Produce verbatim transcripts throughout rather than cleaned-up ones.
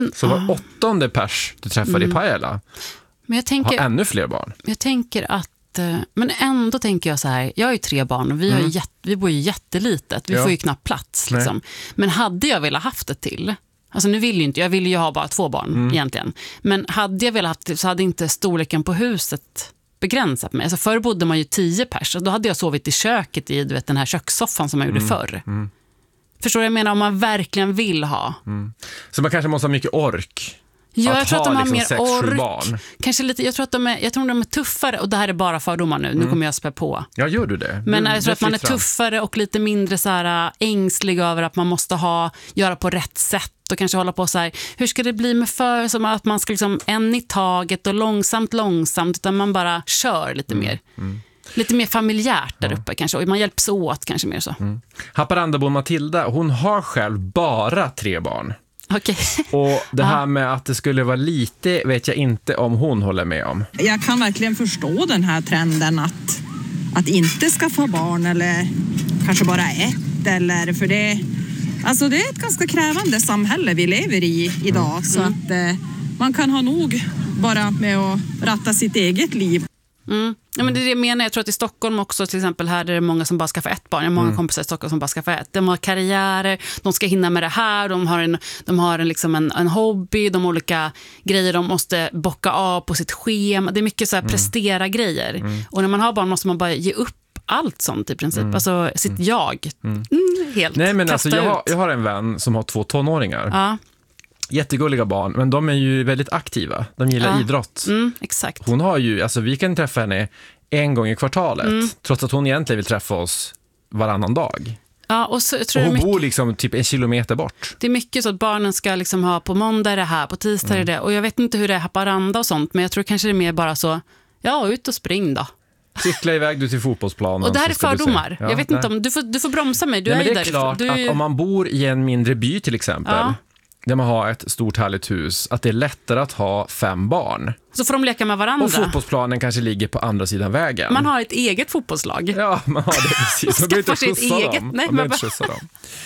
Så var åttonde pers du träffade mm. i Pajala men jag tänker, har ännu fler barn. Jag tänker att men ändå tänker jag så här, jag har ju tre barn och vi, mm. har jätt, vi bor ju jättelitet, vi ja. får ju knappt plats liksom. Men hade jag velat haft det till, alltså nu vill ju inte, jag vill ju ha bara två barn mm. egentligen, men hade jag velat haft det så hade inte storleken på huset begränsat mig. Alltså förr bodde man ju tio pers och då hade jag sovit i köket i du vet, den här kökssoffan som man gjorde mm. förr. Mm. Förstår du, jag menar om man verkligen vill ha. Mm. Så man kanske måste ha mycket ork. Ja, att jag tror ha att de har liksom mer sex, ork. Barn. Kanske lite, jag tror att de är, jag tror de är tuffare och det här är bara fördomar nu. Mm. Nu kommer jag spä på. Ja, gör du det? Men du, jag tror att man är tuffare och lite mindre så här ängslig över att man måste ha göra på rätt sätt och kanske hålla på så här, hur ska det bli med för som att man ska liksom en i taget och långsamt långsamt utan man bara kör lite mm. mer. Mm. Lite mer familjärt där uppe ja. kanske och man hjälps åt kanske mer så. Mm. Haparandabon Matilda, hon har själv bara tre barn. Okay. Och det här med att det skulle vara lite vet jag inte om hon håller med om. Jag kan verkligen förstå den här trenden att, att inte skaffa barn eller kanske bara ett eller för det, alltså det är ett ganska krävande samhälle vi lever i idag mm. så att eh, man kan ha nog bara med att ratta sitt eget liv. Mm. Ja, men det är det jag menar. Jag tror att i Stockholm också till exempel här är det många som bara skaffar ett barn. Jag har många mm. kompisar i Stockholm som bara skaffar ett. De har karriärer, de ska hinna med det här. De har en, de har en, liksom en, en hobby, de har olika grejer de måste bocka av på sitt schema. Det är mycket så här mm. prestera grejer. Mm. Och när man har barn måste man bara ge upp allt sånt i princip. Mm. Alltså sitt mm. jag. Mm. Mm, helt Nej men alltså jag har, jag har en vän som har två tonåringar. Ja. Jättegulliga barn, men de är ju väldigt aktiva. De gillar ja. idrott. Mm, exakt. Hon har ju, alltså vi kan träffa henne en gång i kvartalet. Mm. Trots att hon egentligen vill träffa oss varannan dag. Ja, och så, jag tror och hon mycket, bor liksom typ en kilometer bort. Det är mycket så att barnen ska liksom ha på måndag det här, på tisdag mm. är det. Och jag vet inte hur det är Haparanda och sånt, men jag tror kanske det är mer bara så, ja, ut och spring då. Cykla iväg du till fotbollsplanen. Och det här är fördomar. Ja, jag vet inte om, du får, du får bromsa mig. Du Nej, är ju det är där. klart du är ju... att om man bor i en mindre by till exempel, ja. där man har ett stort härligt hus, att det är lättare att ha fem barn. Så får de leka med varandra. Och fotbollsplanen kanske ligger på andra sidan vägen. Man har ett eget fotbollslag. Ja, man har det precis. Man behöver inte skjutsa eget. dem. Nej, man man bara... inte dem.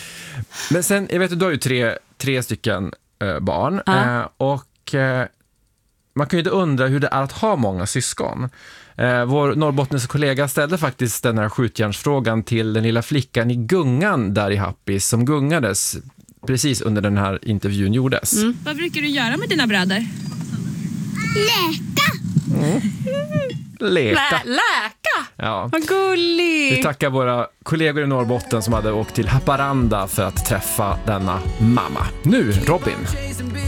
Men sen, jag vet att du har ju tre, tre stycken äh, barn. Ja. Äh, och äh, man kan ju inte undra hur det är att ha många syskon. Eh, vår norrbottniska kollega ställde faktiskt den här skjutjärnsfrågan till den lilla flickan i gungan där i Happis som gungades precis under den här intervjun gjordes. Mm. Vad brukar du göra med dina bröder? Läka! Mm. Leka. Lä- läka! Ja. Vad gulligt! Vi tackar våra kollegor i Norrbotten som hade åkt till Haparanda för att träffa denna mamma. Nu Robin.